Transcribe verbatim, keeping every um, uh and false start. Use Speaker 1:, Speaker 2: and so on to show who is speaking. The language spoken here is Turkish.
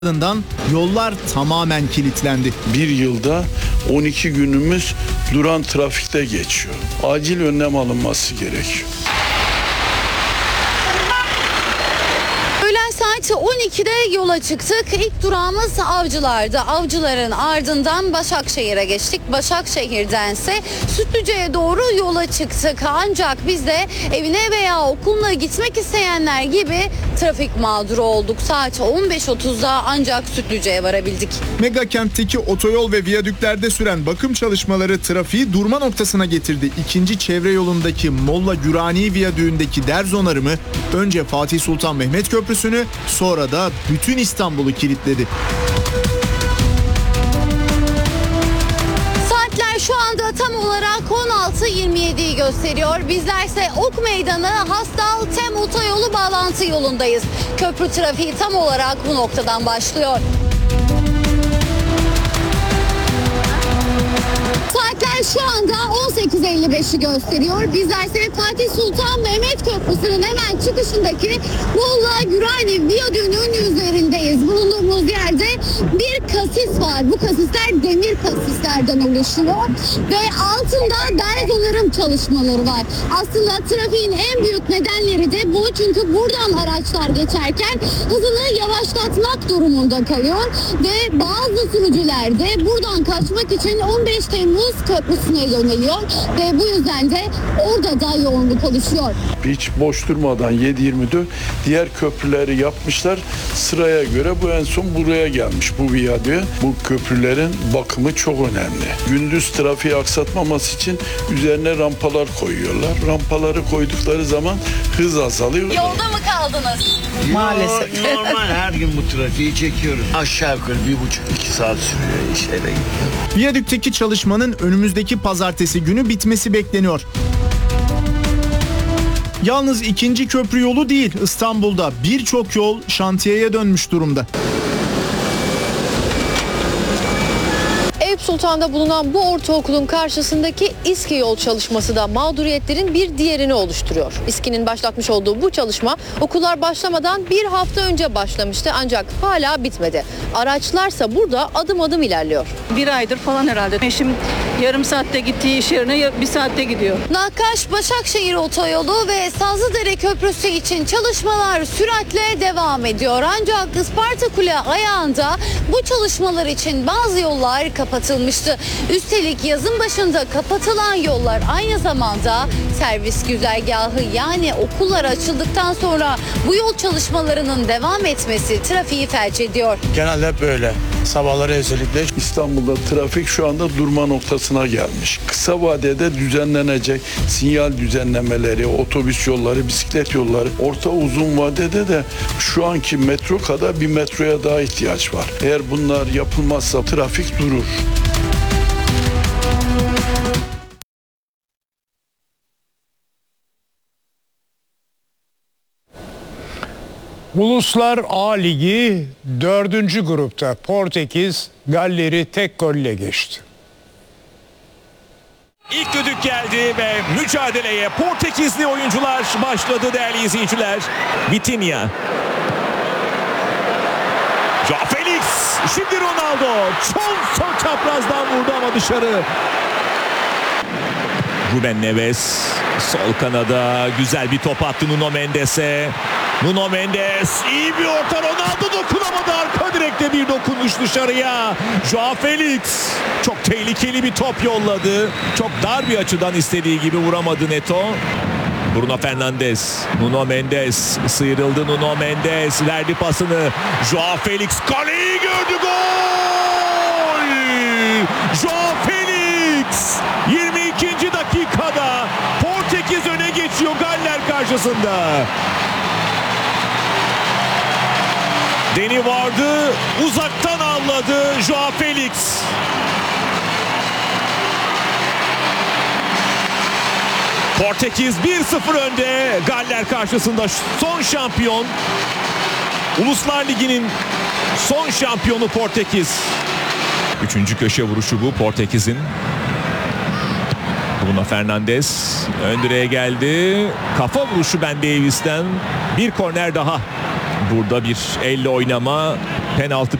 Speaker 1: Ardından yollar tamamen kilitlendi.
Speaker 2: Bir yılda on iki günümüz duran trafikte geçiyor. Acil önlem alınması gerekiyor.
Speaker 3: Öğlen saat on ikide yola çıktık. İlk durağımız Avcılar'dı. Avcılar'ın ardından Başakşehir'e geçtik. Başakşehir'dense Sütlüce'ye doğru yola çıktık. Ancak biz de evine veya okuluna gitmek isteyenler gibi trafik mağduru olduk. Saat on beş otuzda ancak Sütlüce'ye varabildik.
Speaker 1: Mega kentteki otoyol ve viyadüklerde süren bakım çalışmaları trafiği durma noktasına getirdi. İkinci çevre yolundaki Molla Gürani Viyadüğü'ndeki derz onarımı önce Fatih Sultan Mehmet Köprüsü'nü, sonra da bütün İstanbul'u kilitledi.
Speaker 3: Saatler şu anda tam olarak on altı yirmi yediyi gösteriyor. Bizlerse Ok Meydanı Hastal Tem Otoyolu bağlantı yolundayız. Köprü trafiği tam olarak bu noktadan başlıyor. Saatler şu anda on sekiz elli beşi gösteriyor. Bizlerse Fatih Sultan Mehmet Köprüsü'nün hemen çıkışındaki Molla Gürani Viyadüğü'nün üzerindeyiz. Bulunduğumuz yerde bir kasis var. Bu kasisler demir kasislerden oluşuyor ve altında derz onarım çalışmaları var. Aslında trafiğin en büyük nedenleri de bu. Çünkü buradan araçlar geçerken hızını yavaşlatmak durumunda kalıyor ve bazı sürücüler de buradan kaçmak için on beş Temmuz Köprüsü'ne yöneliyor ve bu yüzden de orada da yoğunluk oluşuyor.
Speaker 2: Hiç boş durmadan yedi yirmi dört diğer köprüleri yapmışlar. Sıraya göre bu en son buraya gelmiş, bu viyadüğe. Bu köprülerin bakımı çok önemli. Gündüz trafiği aksatmaması için üzerine rampalar koyuyorlar. Rampaları koydukları zaman hız azalıyor.
Speaker 3: Yolda mı kaldınız?
Speaker 4: Maalesef. Normal her gün bu trafiği çekiyoruz. Aşağı yukarı bir buçuk iki saat sürüyor işe de gidiyor.
Speaker 1: Viyadükteki çalışmanın önümüzdeki pazartesi günü bitmesi bekleniyor. Yalnız ikinci köprü yolu değil, İstanbul'da birçok yol şantiyeye dönmüş durumda.
Speaker 5: Eyüp Sultan'da bulunan bu ortaokulun karşısındaki İSKİ yol çalışması da mağduriyetlerin bir diğerini oluşturuyor. İSKİ'nin başlatmış olduğu bu çalışma okullar başlamadan bir hafta önce başlamıştı ancak hala bitmedi. Araçlarsa burada adım adım ilerliyor.
Speaker 6: Bir aydır falan herhalde. Eşim yarım saatte gittiği iş yerine bir saatte gidiyor.
Speaker 3: Nakkaş Başakşehir Otoyolu ve Sazlıdere Köprüsü için çalışmalar süratle devam ediyor. Ancak Isparta Kule ayağında bu çalışmalar için bazı yollar kapatılmıştı. Üstelik yazın başında kapatılan yollar aynı zamanda servis güzergahı, yani okullar açıldıktan sonra bu yol çalışmalarının devam etmesi trafiği felç ediyor.
Speaker 7: Genelde hep böyle. Sabahları özellikle.
Speaker 2: İstanbul'da trafik şu anda durma noktasına gelmiş. Kısa vadede düzenlenecek sinyal düzenlemeleri, otobüs yolları, bisiklet yolları, orta uzun vadede de şu anki metro kadar bir metroya daha ihtiyaç var. Eğer bunlar yapılmazsa trafik durur.
Speaker 8: Uluslar A Ligi dördüncü grupta Portekiz Galler'i tek golle geçti.
Speaker 9: İlk düdük geldi ve mücadeleye Portekizli oyuncular başladı değerli izleyiciler. Vitinha. João Felix. Şimdi Ronaldo. Çok son çaprazdan vurdu ama dışarı. Ruben Neves. Sol kanada güzel bir top attı Nuno Mendes'e. Nuno Mendes iyi bir orta, Ronaldo dokunamadı, arka direkte bir dokunuş dışarıya. João Felix çok tehlikeli bir top yolladı. Çok dar bir açıdan istediği gibi vuramadı Neto. Bruno Fernandes, Nuno Mendes sıyrıldı, Nuno Mendes verdi pasını. João Felix kaleyi gördü, gol! João Felix yirmi ikinci dakikada Portekiz öne geçiyor Galler karşısında. Deni vardı, uzaktan avladı João Felix. Portekiz bir sıfır önde Galler karşısında. Son şampiyon, Uluslar Ligi'nin son şampiyonu Portekiz. Üçüncü köşe vuruşu bu Portekiz'in. Bruno Fernandes ön direğe geldi. Kafa vuruşu Ben Davies'ten. Bir korner daha. Burada bir elle oynama. Penaltı